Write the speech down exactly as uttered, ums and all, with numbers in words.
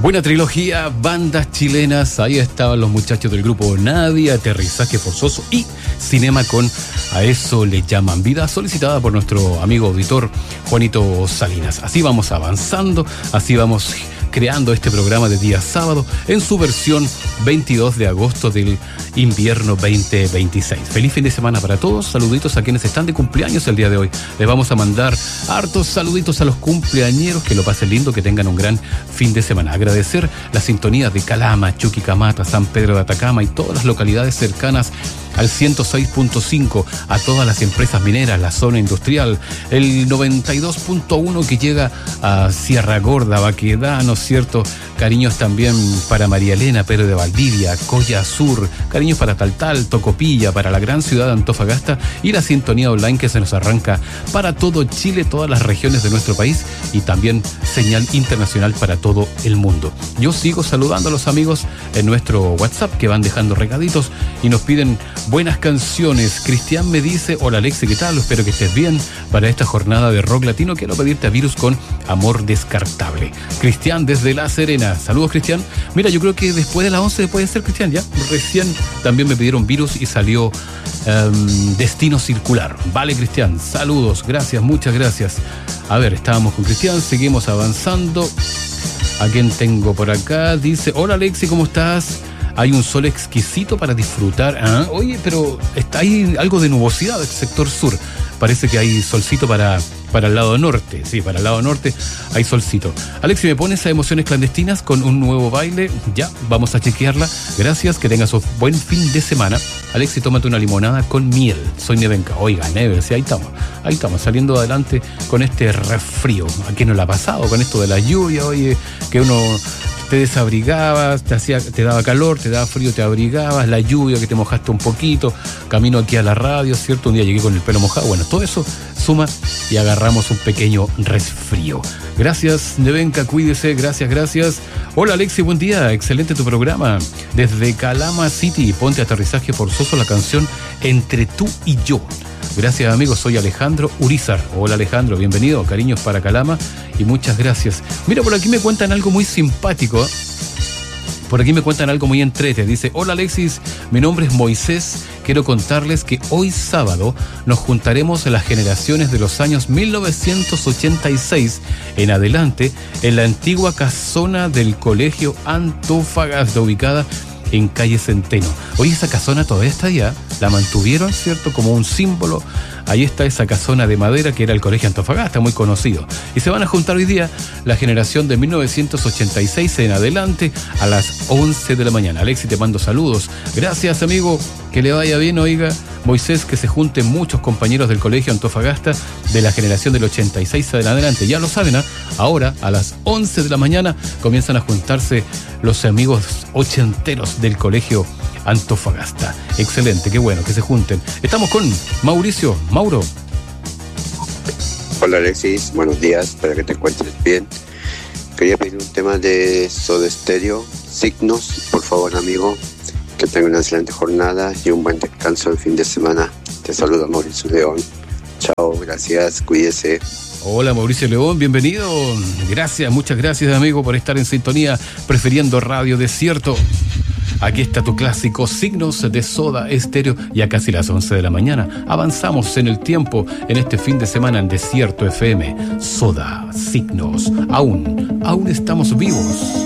Buena trilogía, bandas chilenas. Ahí estaban los muchachos del grupo Nadia, Aterrizaje Forzoso y Cinema con A eso le llaman vida, solicitada por nuestro amigo auditor Juanito Salinas. Así vamos avanzando, así vamos creando este programa de día sábado en su versión veintidós de agosto del invierno veinte veintiséis. Feliz fin de semana para todos. Saluditos a quienes están de cumpleaños el día de hoy. Les vamos a mandar hartos saluditos a los cumpleañeros. Que lo pasen lindo, que tengan un gran fin de semana. Agradecer la sintonía de Calama, Chuquicamata, San Pedro de Atacama y todas las localidades cercanas al ciento seis punto cinco, a todas las empresas mineras, la zona industrial, el noventa y dos punto uno que llega a Sierra Gorda, Baquedano, ¿no es cierto? Cariños también para María Elena, Pedro de Valdivia, Coya Sur, cariños para Taltal, Tocopilla, para la gran ciudad de Antofagasta y la sintonía online que se nos arranca para todo Chile, todas las regiones de nuestro país y también señal internacional para todo el mundo. Yo sigo saludando a los amigos en nuestro WhatsApp que van dejando recaditos y nos piden buenas canciones. Cristian me dice: hola Alexi, ¿qué tal? Espero que estés bien para esta jornada de rock latino. Quiero pedirte a Virus con Amor Descartable. Cristian desde La Serena. Saludos, Cristian. Mira, yo creo que después de las once puede ser, Cristian, ya. Recién también me pidieron Virus y salió um, Destino Circular. Vale, Cristian. Saludos. Gracias, muchas gracias. A ver, estábamos con Cristian, seguimos avanzando. ¿A quién tengo por acá? Dice: hola Alexi, ¿cómo estás? Hay un sol exquisito para disfrutar. ¿Ah? Oye, pero está ahí algo de nubosidad del sector sur. Parece que hay solcito para, para el lado norte. Sí, para el lado norte hay solcito. Alex, ¿me pones a Emociones Clandestinas con un nuevo baile? Ya, vamos a chequearla. Gracias, que tengas un buen fin de semana. Alexi, tómate una limonada con miel. Soy Nevenka. Oiga, Neve, sí, ahí estamos. Ahí estamos, saliendo adelante con este resfrío. ¿A quién no le ha pasado con esto de la lluvia? Oye, que uno te desabrigabas, te hacía, te daba calor, te daba frío, te abrigabas, la lluvia que te mojaste un poquito, camino aquí a la radio, ¿cierto? Un día llegué con el pelo mojado. Bueno, todo eso suma y agarramos un pequeño resfrío. Gracias, Nevenka, cuídese, gracias, gracias. Hola, Alexi, buen día, excelente tu programa. Desde Calama City, ponte Aterrizaje Forzoso, la canción Entre tú y yo. Gracias, amigos, soy Alejandro Urizar. Hola, Alejandro, bienvenido, cariños para Calama y muchas gracias. Mira, por aquí me cuentan algo muy simpático. Por aquí me cuentan algo muy entrete. Dice: hola Alexis, mi nombre es Moisés. Quiero contarles que hoy sábado nos juntaremos en las generaciones de los años mil novecientos ochenta y seis en adelante en la antigua casona del Colegio Antofagasta, ubicada en calle Centeno. Hoy esa casona todavía está allá, la mantuvieron, ¿cierto? Como un símbolo. Ahí está esa casona de madera que era el Colegio Antofagasta, muy conocido. Y se van a juntar hoy día la generación de mil novecientos ochenta y seis en adelante a las once de la mañana. Alexi, te mando saludos. Gracias, amigo. Que le vaya bien, oiga. Moisés, que se junten muchos compañeros del Colegio Antofagasta de la generación del ochenta y seis en adelante. Ya lo saben, ¿eh? Ahora a las once de la mañana comienzan a juntarse los amigos ochenteros del Colegio Antofagasta. Excelente, qué bueno que se junten. Estamos con Mauricio. Mauro. Hola Alexis, buenos días, espero que te encuentres bien. Quería pedir un tema de Soda Stereo, Signos, por favor, amigo. Que tenga una excelente jornada y un buen descanso el fin de semana. Te saluda Mauricio León. Chao, gracias, cuídese. Hola Mauricio León, bienvenido. Gracias, muchas gracias, amigo, por estar en sintonía, prefiriendo Radio Desierto. Aquí está tu clásico Signos de Soda Stereo, ya casi las once de la mañana. Avanzamos en el tiempo en este fin de semana en Desierto F M. Soda, Signos, aún, aún estamos vivos.